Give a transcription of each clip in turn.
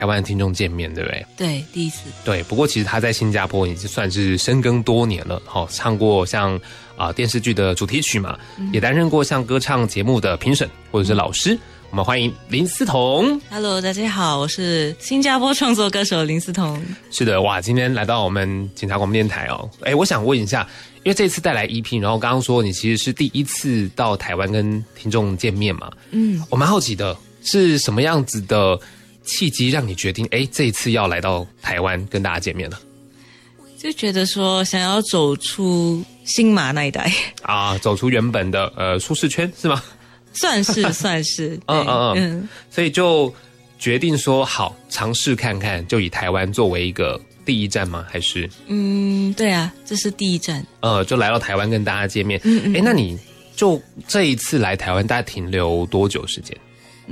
台湾的听众见面，对不对？ 对，第一次。 对，不过其实他在新加坡已经算是深耕多年了，唱过像电视剧的主题曲嘛，也担任过像歌唱节目的评审或者是老师。我们欢迎林思彤。 Hello， 大家好，我是新加坡创作歌手林思彤。 是的，哇，今天来到我们警察广播电台哦。我想问一下，因为这次带来 EP， 然后刚刚说你其实是第一次到台湾跟听众见面嘛，我蛮好奇的，是什么样子的契机让你决定，这一次要来到台湾跟大家见面了？ 就觉得说想要走出新马那一带啊，走出原本的舒适圈是吗？ 算是所以就决定说好尝试看看，就以台湾作为一个第一站吗？还是对啊，这是第一站。 就来到台湾跟大家见面。那你就这一次来台湾大概停留多久时间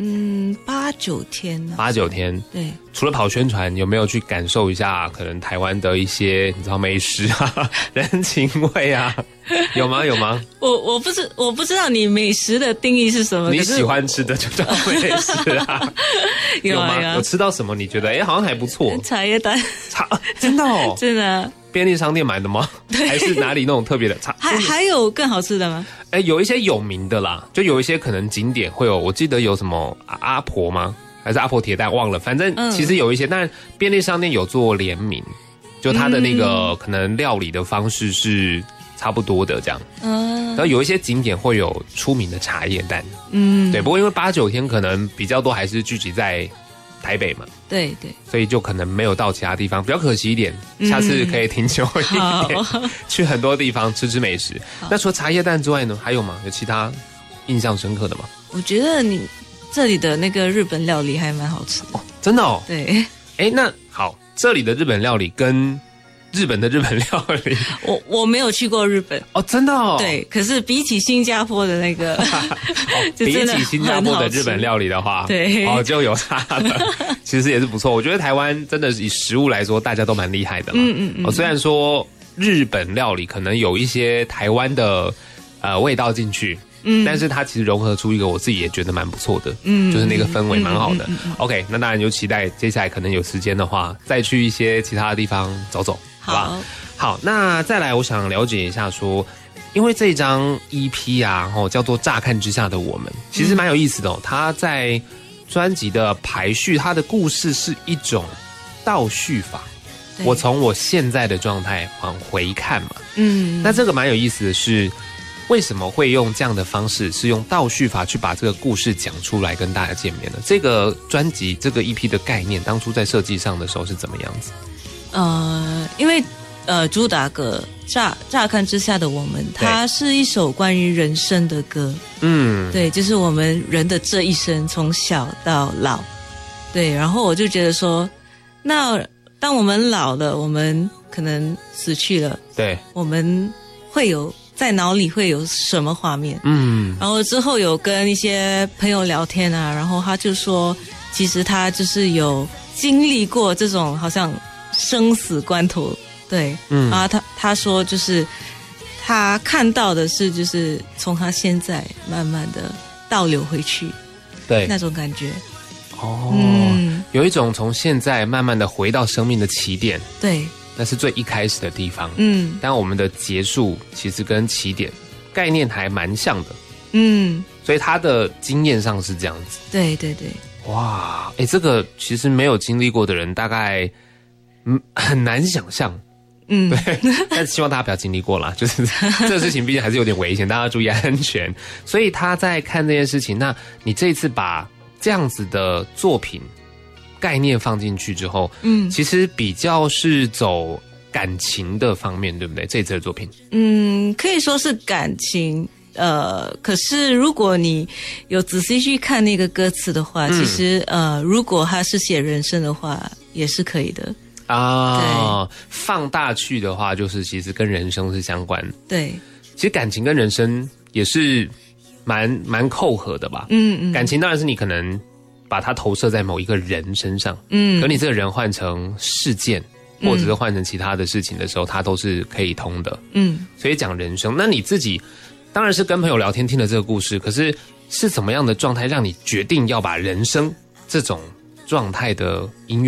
？8、9天呢。 8、9天。对。除了跑宣传，有没有去感受一下可能台湾的一些你知道美食啊、人情味啊？有吗？ 我不知道你美食的定义是什么。 你喜欢吃的就叫美食啊？有吗？有吃到什么你觉得好像还不错？ 茶叶蛋。 真的哦？ 真的。 便利商店买的吗？还是哪里那种特别的茶？ 还有更好吃的吗？ 有一些有名的啦，就有一些可能景点会有，我记得有什么阿婆吗？还是阿婆铁蛋忘了，反正其实有一些，但便利商店有做联名，就它的那个可能料理的方式是差不多的这样。然后有一些景点会有出名的茶叶蛋。对，不过因为8、9天可能比较多还是聚集在台北嘛， 对， 所以就可能没有到其他地方，比较可惜一点。下次可以停久一点，去很多地方吃美食。那除了茶叶蛋之外呢，还有吗？有其他印象深刻的吗？ 我觉得你这里的那个日本料理还蛮好吃的哦，真的哦。 对， 那好，这里的日本料理跟日本的日本料理， 我没有去过日本哦，真的哦。 对，可是比起新加坡的那个， 比起新加坡的日本料理的话， 对， 就有差的，其实也是不错。我觉得台湾真的以食物来说，大家都蛮厉害的啦。虽然说日本料理可能有一些台湾的味道进去。但是它其实融合出一个我自己也觉得蛮不错的，就是那个氛围蛮好的。OK， 那当然就期待接下来可能有时间的话，再去一些其他的地方走走，好吧？好，那再来我想了解一下说，因为这张 EP 啊，叫做《乍看之下的我们》，其实蛮有意思的哦。它在专辑的排序，它的故事是一种倒叙法。我从我现在的状态往回看嘛，那这个蛮有意思的是。为什么会用这样的方式，是用倒叙法去把这个故事讲出来跟大家见面呢？这个专辑这个 EP 的概念，当初在设计上的时候是怎么样子？ 因为主打歌乍看之下的我们，它是一首关于人生的歌。对，就是我们人的这一生，从小到老。对，然后我就觉得说，那当我们老了，我们可能死去了，对，我们会有。在脑里会有什么画面？然后之后有跟一些朋友聊天啊，然后他就说，其实他就是有经历过这种好像生死关头，对，然后他说就是他看到的是就是从他现在慢慢的倒流回去，对，那种感觉。有一种从现在慢慢的回到生命的起点，对。那是最一开始的地方，但我们的结束其实跟起点概念还蛮像的，所以他的经验上是这样子，对，哇，这个其实没有经历过的人大概很难想象，对，但是希望大家不要经历过啦，就是这个事情毕竟还是有点危险，大家要注意安全。所以他在看这件事情，那你这一次把这样子的作品。概念放进去之后，其实比较是走感情的方面，对不对？这一次的作品，可以说是感情，可是如果你有仔细去看那个歌词的话，其实如果他是写人生的话，也是可以的啊。放大去的话，就是其实跟人生是相关。对，其实感情跟人生也是蛮扣合的吧。感情当然是你可能。把它投射在某一个人身上，可你这个人换成事件，或者是换成其他的事情的时候，它都是可以通的。所以讲人生，那你自己当然是跟朋友聊天听了这个故事，可是是怎么样的状态让你决定要把人生这种状态的音乐。